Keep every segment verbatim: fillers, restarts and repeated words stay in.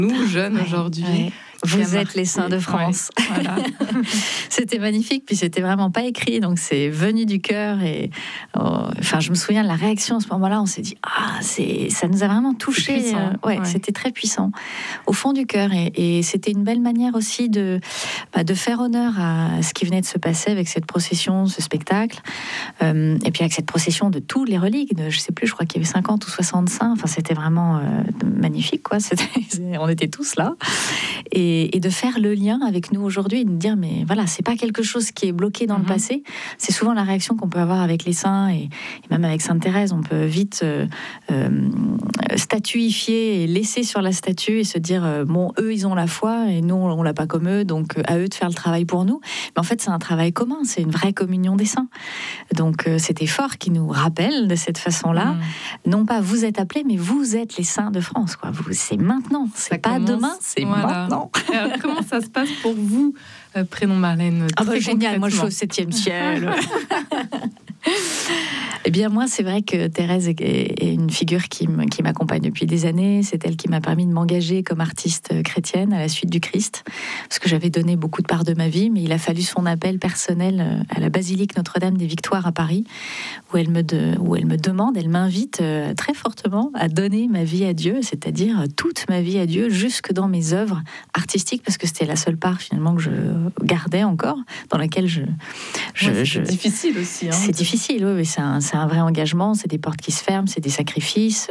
Nous, jeunes, ouais, aujourd'hui... Ouais. Vous êtes les saints de France. Ouais, voilà. C'était magnifique, puis c'était vraiment pas écrit, donc c'est venu du cœur. Et oh, enfin, je me souviens de la réaction à ce moment-là. On s'est dit, ah, c'est, ça nous a vraiment touché. Euh, ouais, ouais, c'était très puissant, au fond du cœur. Et, et c'était une belle manière aussi de, bah, de faire honneur à ce qui venait de se passer avec cette procession, ce spectacle, euh, et puis avec cette procession de tous les reliques. De, je sais plus, je crois qu'il y avait cinquante ou soixante saints. Enfin, c'était vraiment euh, magnifique, quoi. C'était, on était tous là. Et Et de faire le lien avec nous aujourd'hui, de dire mais voilà, c'est pas quelque chose qui est bloqué dans mmh. le passé. C'est souvent la réaction qu'on peut avoir avec les saints et, et même avec Sainte Thérèse. On peut vite euh, euh, statuifier et laisser sur la statue et se dire euh, bon, eux ils ont la foi et nous on l'a pas comme eux, donc à eux de faire le travail pour nous. Mais en fait c'est un travail commun, c'est une vraie communion des saints. Donc euh, c'était fort qui nous rappelle de cette façon-là, mmh. non pas vous êtes appelés, mais vous êtes les saints de France. Quoi. Vous, c'est maintenant, c'est ça pas commence, demain, c'est voilà. maintenant. Alors, comment ça se passe pour vous, euh, prénom Marlène? Ah bah génial, moi je suis au septième ciel. Eh bien moi c'est vrai que Thérèse est, est une figure qui, m- qui m'accompagne depuis des années. C'est elle qui m'a permis de m'engager comme artiste chrétienne à la suite du Christ, parce que j'avais donné beaucoup de part de ma vie, mais il a fallu son appel personnel à la basilique Notre-Dame des Victoires à Paris, où elle me, de, où elle me demande, elle m'invite euh, très fortement à donner ma vie à Dieu, c'est-à-dire toute ma vie à Dieu, jusque dans mes œuvres artistiques, parce que c'était la seule part finalement que je gardais encore, dans laquelle je... je, ouais, c'est je... difficile aussi. Hein, c'est difficile, oui, mais c'est un, c'est un vrai engagement, c'est des portes qui se ferment, c'est des sacrifices.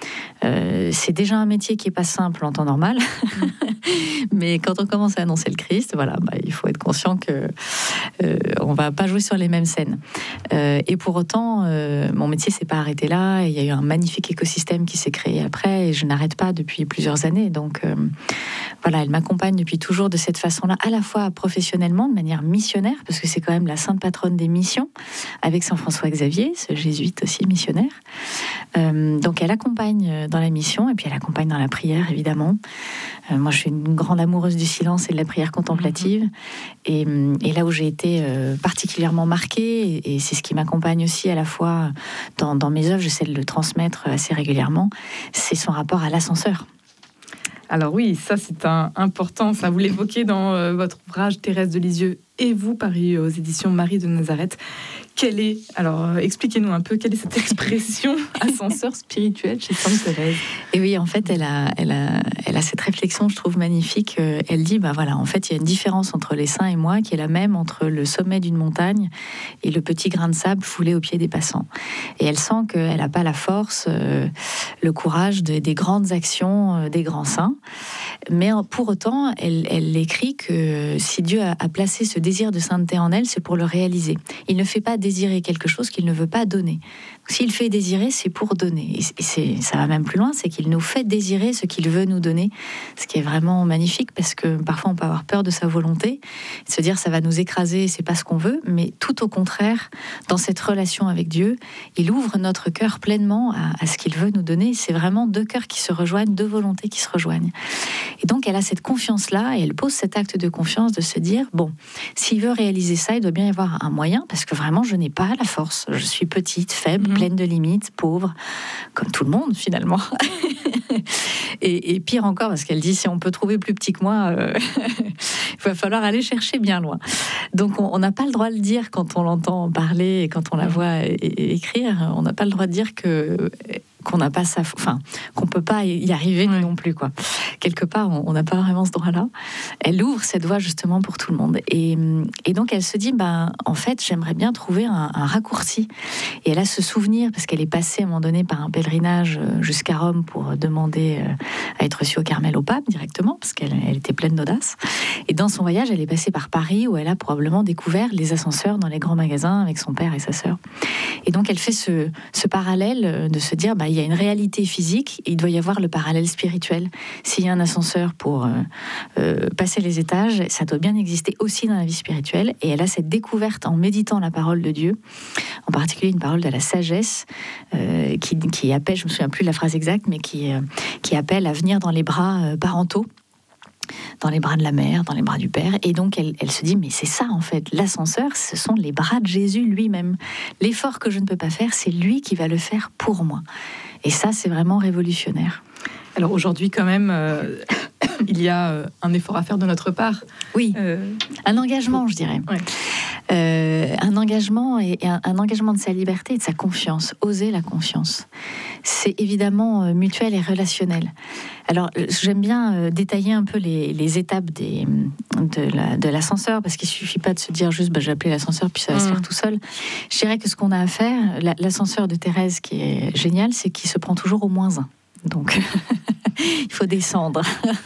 Euh, c'est déjà un métier qui n'est pas simple en temps normal. Mmh. Mais quand on commence à annoncer le Christ, voilà, bah, il faut être conscient qu'on euh, ne va pas jouer sur les mêmes scènes. Euh, et pour autant, euh, mon métier ne s'est pas arrêté là. Il y a eu un magnifique écosystème qui s'est créé après et je n'arrête pas depuis plusieurs années. Donc euh, voilà, elle m'accompagne depuis toujours de cette façon-là, à la fois professionnellement, de manière missionnaire, parce que c'est quand même la sainte patronne des missions, avec Saint François Xavier, ce jésuite aussi missionnaire. Euh, donc elle accompagne dans la mission et puis elle accompagne dans la prière, évidemment. Euh, moi, je suis une grande amoureuse du silence et de la prière contemplative. Mmh. Et, et là où j'ai été euh, particulièrement marquée, et, et c'est ce qui m'accompagne aussi à la fois dans, dans mes œuvres, j'essaie de le transmettre assez régulièrement, c'est son rapport à l'ascenseur. Alors oui, ça c'est un, important, ça vous l'évoquez dans euh, votre ouvrage Thérèse de Lisieux et vous, paru aux éditions Marie de Nazareth. Quelle est, alors euh, expliquez-nous un peu, quelle est cette expression ascenseur spirituel chez Sainte Thérèse? Et oui, en fait, elle a, elle a, elle a cette réflexion, je trouve magnifique. Elle dit, bah voilà, en fait, il y a une différence entre les saints et moi, qui est la même entre le sommet d'une montagne et le petit grain de sable foulé aux pieds des passants. Et elle sent qu'elle n'a pas la force, euh, le courage de, des grandes actions euh, des grands saints. Mais pour autant, elle, elle écrit que si Dieu a, a placé ce désir de sainteté en elle, c'est pour le réaliser. Il ne fait pas désirer quelque chose qu'il ne veut pas donner. S'il fait désirer, c'est pour donner. Et c'est, ça va même plus loin, c'est qu'il nous fait désirer ce qu'il veut nous donner, ce qui est vraiment magnifique, parce que parfois on peut avoir peur de sa volonté, de se dire ça va nous écraser, c'est pas ce qu'on veut, mais tout au contraire, dans cette relation avec Dieu, il ouvre notre cœur pleinement à, à ce qu'il veut nous donner. C'est vraiment deux cœurs qui se rejoignent, deux volontés qui se rejoignent. Et donc elle a cette confiance-là, et elle pose cet acte de confiance de se dire, bon, s'il veut réaliser ça, il doit bien y avoir un moyen, parce que vraiment je n'ai pas la force, je suis petite, faible, mmh. pleine de limites, pauvre, comme tout le monde finalement. et, et pire encore, parce qu'elle dit, si on peut trouver plus petit que moi, euh, il va falloir aller chercher bien loin. Donc on n'a pas le droit de le dire quand on l'entend parler et quand on la voit é- é- écrire, on n'a pas le droit de dire que... qu'on n'a pas ça, enfin qu'on peut pas y arriver nous non plus quoi. Quelque part, on n'a pas vraiment ce droit-là. Elle ouvre cette voie justement pour tout le monde, et, et donc elle se dit, bah en fait, j'aimerais bien trouver un, un raccourci. Et elle a ce souvenir parce qu'elle est passée à un moment donné par un pèlerinage jusqu'à Rome pour demander à être reçue au Carmel au pape directement, parce qu'elle elle était pleine d'audace. Et dans son voyage, elle est passée par Paris où elle a probablement découvert les ascenseurs dans les grands magasins avec son père et sa sœur. Et donc elle fait ce, ce parallèle de se dire, bah il y a une réalité physique, il doit y avoir le parallèle spirituel. S'il y a un ascenseur pour euh, euh, passer les étages, ça doit bien exister aussi dans la vie spirituelle. Et elle a cette découverte en méditant la parole de Dieu, en particulier une parole de la sagesse, euh, qui, qui appelle, je ne me souviens plus de la phrase exacte, mais qui, euh, qui appelle à venir dans les bras euh, parentaux, dans les bras de la mère, dans les bras du père. Et donc elle, elle se dit, mais c'est ça en fait, l'ascenseur, ce sont les bras de Jésus lui-même. L'effort que je ne peux pas faire, c'est lui qui va le faire pour moi. Et ça, c'est vraiment révolutionnaire. Alors aujourd'hui quand même, euh, il y a un effort à faire de notre part. Oui, euh... un engagement, je dirais. Ouais. Euh, un engagement et un, un engagement de sa liberté et de sa confiance, oser la confiance. C'est évidemment mutuel et relationnel. Alors, j'aime bien euh, détailler un peu les, les étapes des, de, la, de l'ascenseur, parce qu'il ne suffit pas de se dire juste bah, j'ai appelé l'ascenseur puis ça va mmh. se faire tout seul. Je dirais que ce qu'on a à faire, la, l'ascenseur de Thérèse qui est génial, c'est qu'il se prend toujours au moins un. Donc, il faut descendre.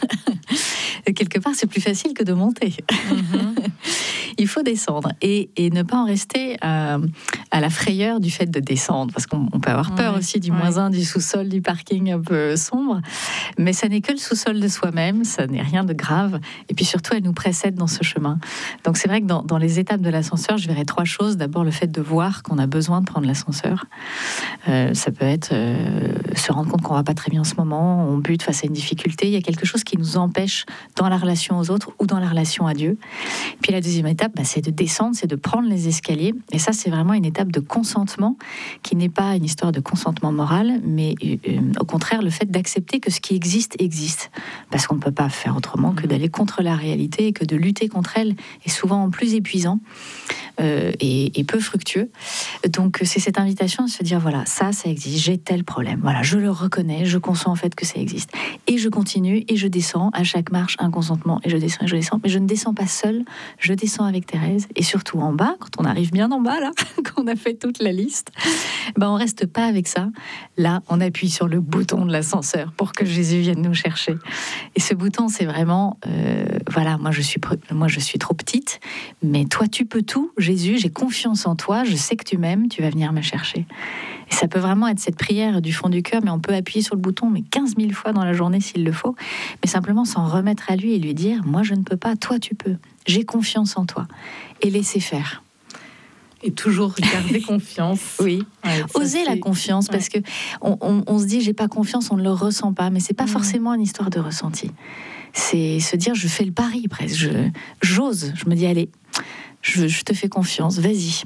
Quelque part, c'est plus facile que de monter. Mm-hmm. Il faut descendre et, et ne pas en rester à, à la frayeur du fait de descendre, parce qu'on on peut avoir peur ouais, aussi du ouais. moins un, du sous-sol, du parking un peu sombre, mais ça n'est que le sous-sol de soi-même, ça n'est rien de grave, et puis surtout, elle nous précède dans ce chemin. Donc c'est vrai que dans, dans les étapes de l'ascenseur, je verrais trois choses. D'abord, le fait de voir qu'on a besoin de prendre l'ascenseur. Euh, ça peut être euh, se rendre compte qu'on ne va pas très bien en ce moment, on bute face à une difficulté, il y a quelque chose qui nous empêche dans la relation aux autres ou dans la relation à Dieu. Puis la deuxième étape, bah, c'est de descendre, c'est de prendre les escaliers. Et ça, c'est vraiment une étape de consentement qui n'est pas une histoire de consentement moral, mais euh, au contraire, le fait d'accepter que ce qui existe, existe. Parce qu'on ne peut pas faire autrement que d'aller contre la réalité et que de lutter contre elle est souvent plus épuisant euh, et, et peu fructueux. Donc, c'est cette invitation à se dire, voilà, ça, ça existe, j'ai tel problème. Voilà, je le reconnais, je consens en fait que ça existe. Et je continue et je descends à chaque marche un consentement et je descends et je descends. Mais je ne descends pas seule, je descends avec Thérèse. Et surtout en bas, quand on arrive bien en bas, là, qu'on a fait toute la liste, ben on reste pas avec ça. Là, on appuie sur le bouton de l'ascenseur pour que Jésus vienne nous chercher. Et ce bouton, c'est vraiment, euh, voilà, moi je suis, moi je suis trop petite, mais toi tu peux tout, Jésus, j'ai confiance en toi, je sais que tu m'aimes, tu vas venir me chercher. Et ça peut vraiment être cette prière du fond du cœur, mais on peut appuyer sur le bouton mais quinze mille fois dans la journée s'il le faut, mais simplement s'en remettre à lui et lui dire, moi je ne peux pas, toi tu peux, j'ai confiance en toi, et laisser faire. Et toujours garder confiance. Oui, ouais, oser c'est... la confiance, parce ouais. que on, on, on se dit j'ai pas confiance, on ne le ressent pas, mais c'est pas mmh. forcément une histoire de ressenti. C'est se dire je fais le pari presque, je, j'ose, je me dis allez, je, je te fais confiance, vas-y.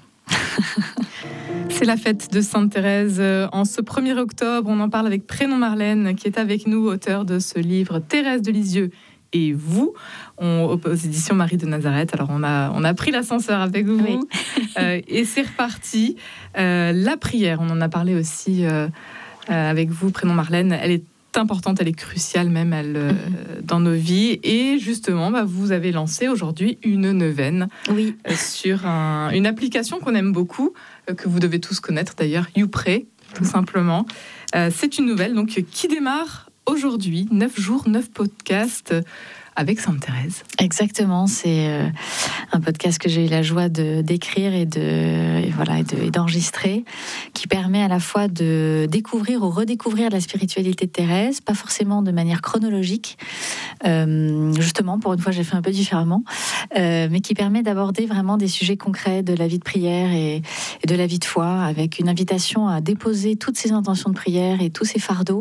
C'est la fête de Sainte Thérèse en ce premier octobre. On en parle avec Prénom Marlène, qui est avec nous, auteur de ce livre Thérèse de Lisieux et vous, on, aux éditions Marie de Nazareth. Alors on a, on a pris l'ascenseur avec vous, oui. euh, et c'est reparti. Euh, la prière, on en a parlé aussi euh, euh, avec vous, Prénom Marlène, elle est importante, elle est cruciale même elle, euh, mm-hmm. dans nos vies. Et justement, bah, vous avez lancé aujourd'hui une neuvaine oui. euh, sur un, une application qu'on aime beaucoup, euh, que vous devez tous connaître d'ailleurs, YouPray, tout simplement. Euh, c'est une nouvelle donc, qui démarre aujourd'hui, neuf jours, neuf podcasts avec Sainte Thérèse. Exactement, c'est euh, un podcast que j'ai eu la joie de, d'écrire et, de, et, voilà, et, de, et d'enregistrer, qui permet à la fois de découvrir ou redécouvrir la spiritualité de Thérèse, pas forcément de manière chronologique, euh, justement, pour une fois j'ai fait un peu différemment, euh, mais qui permet d'aborder vraiment des sujets concrets de la vie de prière et, et de la vie de foi, avec une invitation à déposer toutes ces intentions de prière et tous ces fardeaux,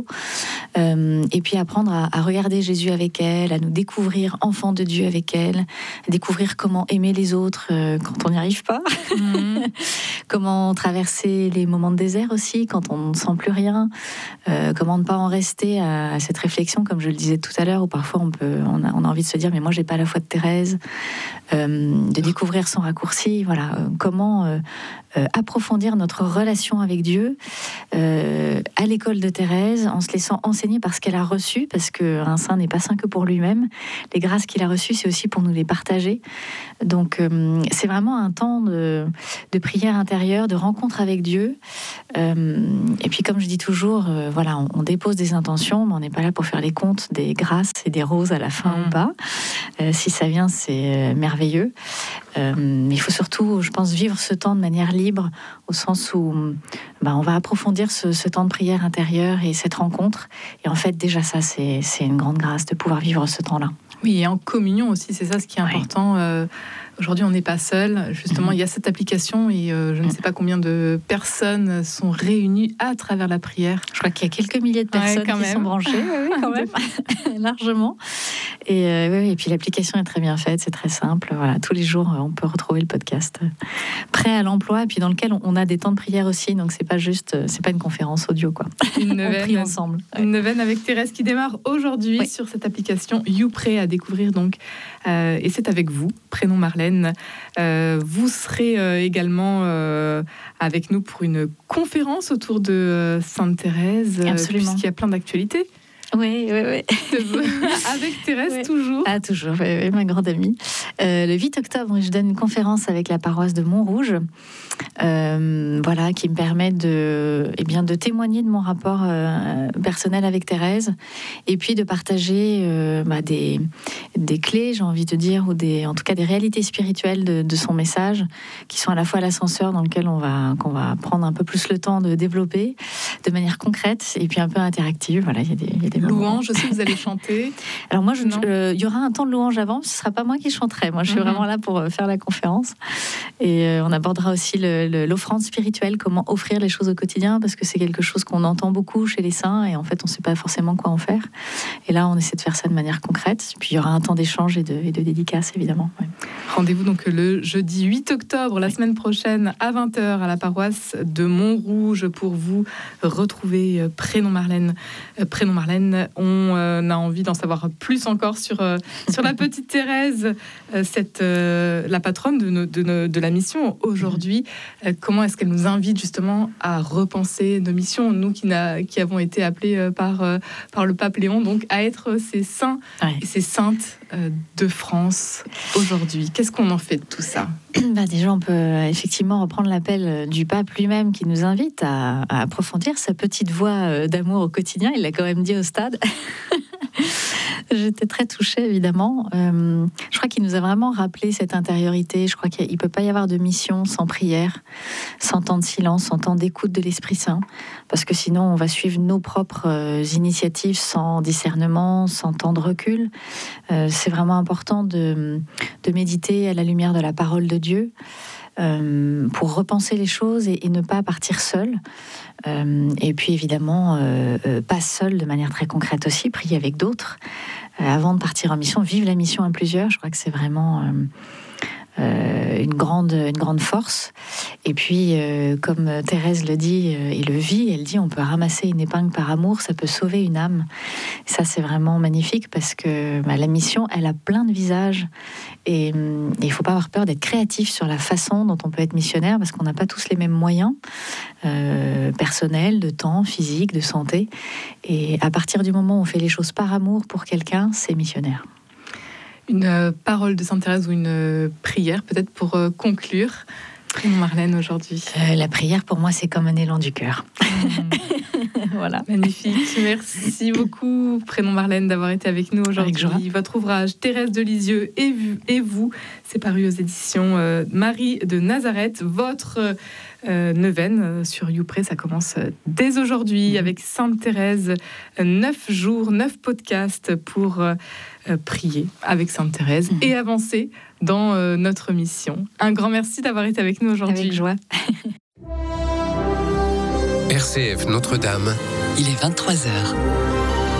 euh, et puis apprendre à, à regarder Jésus avec elle, à nous découvrir enfant de Dieu avec elle, découvrir comment aimer les autres euh, quand on n'y arrive pas, mmh. comment traverser les moments de désert aussi quand on ne sent plus rien, euh, comment ne pas en rester à, à cette réflexion, comme je le disais tout à l'heure, où parfois on, peut, on, a, on a envie de se dire mais moi j'ai pas la foi de Thérèse, euh, de découvrir son raccourci, voilà, euh, comment euh, euh, approfondir notre relation avec Dieu euh, à l'école de Thérèse, en se laissant enseigner par ce qu'elle a reçu, parce qu'un saint n'est pas saint que pour lui-même. Les grâces qu'il a reçues, c'est aussi pour nous les partager. Donc, euh, c'est vraiment un temps de, de prière intérieure, de rencontre avec Dieu. Euh, et puis, comme je dis toujours, euh, voilà, on, on dépose des intentions, mais on n'est pas là pour faire les comptes des grâces et des roses à la fin mmh. ou pas. Euh, si ça vient, c'est euh, merveilleux. Euh, mais il faut surtout, je pense, vivre ce temps de manière libre, au sens où bah, on va approfondir ce, ce temps de prière intérieure et cette rencontre. Et en fait, déjà ça, c'est, c'est une grande grâce de pouvoir vivre ce temps-là. Oui, et en communion aussi, c'est ça ce qui est important. Oui. Euh, aujourd'hui, on n'est pas seul. Justement, mmh. il y a cette application et euh, je ne sais pas combien de personnes sont réunies à travers la prière. Je crois qu'il y a quelques milliers de personnes ouais, qui même. sont branchées, oui, quand même, largement. Et, euh, oui, et puis l'application est très bien faite, c'est très simple. Voilà, tous les jours, on peut retrouver le podcast prêt à l'emploi, et puis dans lequel on a des temps de prière aussi. Donc c'est pas juste, c'est pas une conférence audio, quoi. Une neuvaine, on prie ensemble. Une ouais. neuvaine avec Thérèse qui démarre aujourd'hui oui. sur cette application YouPray à découvrir donc. Euh, et c'est avec vous, prénom Marlène. Euh, vous serez euh, également euh, avec nous pour une conférence autour de euh, Sainte Thérèse, euh, puisqu'il y a plein d'actualités. Oui, oui, oui. Avec Thérèse, oui. toujours. Ah, toujours, oui, oui, ma grande amie. Euh, le huit octobre, je donne une conférence avec la paroisse de Montrouge, euh, voilà, qui me permet de, eh bien, de témoigner de mon rapport euh, personnel avec Thérèse, et puis de partager euh, bah, des, des clés, j'ai envie de dire, ou des, en tout cas des réalités spirituelles de, de son message, qui sont à la fois l'ascenseur dans lequel on va, qu'on va prendre un peu plus le temps de développer, de manière concrète, et puis un peu interactive. Voilà, il y a des, il y a des louange aussi, vous allez chanter. Alors moi, il euh, y aura un temps de louange avant, ce ne sera pas moi qui chanterai. Moi, je suis mm-hmm. vraiment là pour faire la conférence. Et euh, on abordera aussi le, le, l'offrande spirituelle, comment offrir les choses au quotidien, parce que c'est quelque chose qu'on entend beaucoup chez les saints, et en fait, on ne sait pas forcément quoi en faire. Et là, on essaie de faire ça de manière concrète. Puis il y aura un temps d'échange et de, et de dédicace, évidemment. Ouais. Rendez-vous donc le jeudi huit octobre, la semaine prochaine, à vingt heures, à la paroisse de Montrouge, pour vous retrouver euh, prénom Marlène. Euh, prénom Marlène. On euh, a envie d'en savoir plus encore sur, euh, sur la petite Thérèse, euh, cette, euh, la patronne de, nos, de, nos, de la mission aujourd'hui. Euh, comment est-ce qu'elle nous invite justement à repenser nos missions, nous qui, n'a, qui avons été appelés euh, par, euh, par le pape Léon, donc à être ces saints ouais. et ces saintes euh, de France aujourd'hui. Qu'est-ce qu'on en fait de tout ça ? Bah déjà, on peut effectivement reprendre l'appel du pape lui-même qui nous invite à, à approfondir sa petite voix d'amour au quotidien. Il l'a quand même dit au stade. J'étais très touchée, évidemment. Euh, je crois qu'il nous a vraiment rappelé cette intériorité. Je crois qu'il ne peut pas y avoir de mission sans prière, sans temps de silence, sans temps d'écoute de l'Esprit Saint. Parce que sinon, on va suivre nos propres euh, initiatives sans discernement, sans temps de recul. Euh, c'est vraiment important de, de méditer à la lumière de la parole de Dieu. Euh, pour repenser les choses et, et ne pas partir seul. Euh, et puis évidemment, euh, euh, pas seul de manière très concrète aussi, prier avec d'autres. Euh, avant de partir en mission, vivre la mission à plusieurs, je crois que c'est vraiment euh, euh, une, grande, une grande force. Et puis, euh, comme Thérèse le dit euh, et le vit, elle dit on peut ramasser une épingle par amour, ça peut sauver une âme. Et ça, c'est vraiment magnifique parce que bah, la mission, elle a plein de visages. Et, et il ne faut pas avoir peur d'être créatif sur la façon dont on peut être missionnaire parce qu'on n'a pas tous les mêmes moyens euh, personnels, de temps, physique, de santé. Et à partir du moment où on fait les choses par amour pour quelqu'un, c'est missionnaire. Une euh, parole de Sainte Thérèse ou une euh, prière peut-être pour euh, conclure. Prénom Marlène aujourd'hui. Euh, la prière pour moi c'est comme un élan du cœur. Mmh. Voilà. Magnifique. Merci beaucoup Prénom Marlène d'avoir été avec nous aujourd'hui. Votre ouvrage Thérèse de Lisieux et, et vous, c'est paru aux éditions euh, Marie de Nazareth. Votre euh, neuvaine euh, sur YouPray, ça commence euh, dès aujourd'hui mmh. avec Sainte Thérèse. Euh, neuf jours, neuf podcasts pour euh, euh, prier avec Sainte Thérèse mmh. et avancer dans euh, notre mission. Un grand merci d'avoir été avec nous aujourd'hui. Avec joie. R C F Notre-Dame. Il est vingt-trois heures.